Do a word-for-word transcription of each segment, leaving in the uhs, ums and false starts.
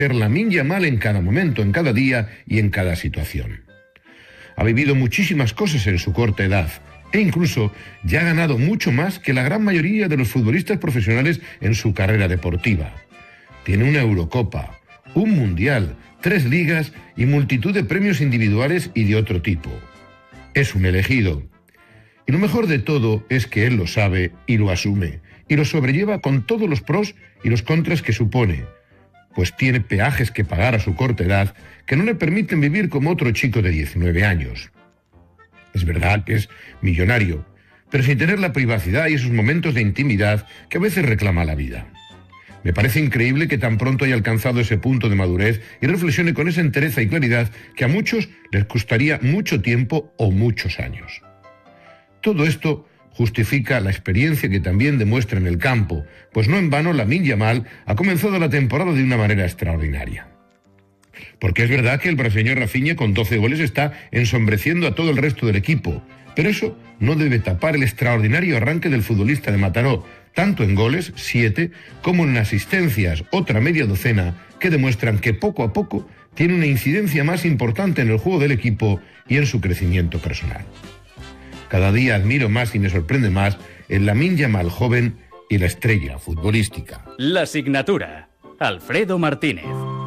Lamine Yamal en cada momento, en cada día y en cada situación. Ha vivido muchísimas cosas en su corta edad e incluso ya ha ganado mucho más que la gran mayoría de los futbolistas profesionales en su carrera deportiva. Tiene una Eurocopa, un Mundial, tres ligas y multitud de premios individuales y de otro tipo. Es un elegido. Y lo mejor de todo es que él lo sabe y lo asume, y lo sobrelleva con todos los pros y los contras que supone, pues tiene peajes que pagar a su corta edad que no le permiten vivir como otro chico de diecinueve años. Es verdad que es millonario, pero sin tener la privacidad y esos momentos de intimidad que a veces reclama la vida. Me parece increíble que tan pronto haya alcanzado ese punto de madurez y reflexione con esa entereza y claridad que a muchos les costaría mucho tiempo o muchos años. Todo esto justifica la experiencia que también demuestra en el campo, pues no en vano Lamine Yamal ha comenzado la temporada de una manera extraordinaria. Porque es verdad que el brasileño Rafinha con doce goles está ensombreciendo a todo el resto del equipo, pero eso no debe tapar el extraordinario arranque del futbolista de Mataró, tanto en goles, siete, como en asistencias, otra media docena, que demuestran que poco a poco tiene una incidencia más importante en el juego del equipo y en su crecimiento personal. Cada día admiro más y me sorprende más el Lamine Yamal joven y la estrella futbolística. La signatura. Alfredo Martínez.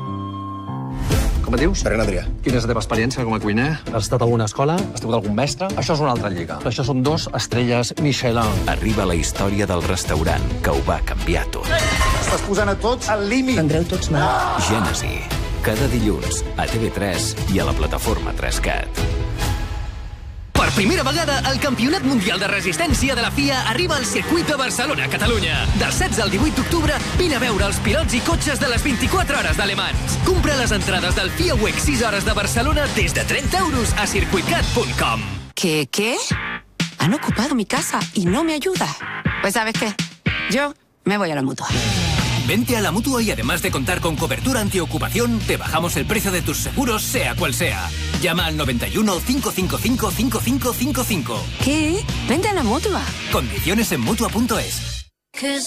Com et dius? Ferran Adrià. Quina és la teva experiència com a cuiner? Has estat a alguna escola? Has tingut algun mestre? Això és una altra lliga. Això són dos estrelles Michelin. Arriba la història del restaurant que ho va canviar tot. Estàs posant a tots al límit. Prendreu tots mal. Gènesi. Cada dilluns a T V tres i a la plataforma tres cat. Per primera vegada, el Campionat Mundial de Resistència de la F I A arriba al circuit de Barcelona, Catalunya. Del setze al divuit d'octubre, vine a veure els pilots i cotxes de les vint-i-quatre hores d'Alemans. Compra les entrades del F I A Week sis hores de Barcelona des de trenta euros a circuitcat punt com. ¿Qué, qué? Han ocupado mi casa y no me ayuda. Pues ¿sabes qué? Yo me voy a la Mutua. Vente a la Mutua y además de contar con cobertura antiocupación, te bajamos el precio de tus seguros, sea cual sea. Llama al noventa y uno, cinco cinco cinco, cinco cinco cinco cinco. ¿Qué? Vente a la Mutua. Condiciones en mutua punto es.